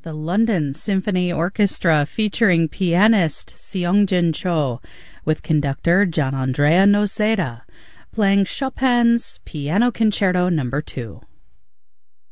the London Symphony Orchestra featuring pianist Seongjin Cho with conductor Gian Andrea Noceda, playing Chopin's Piano Concerto No. 2.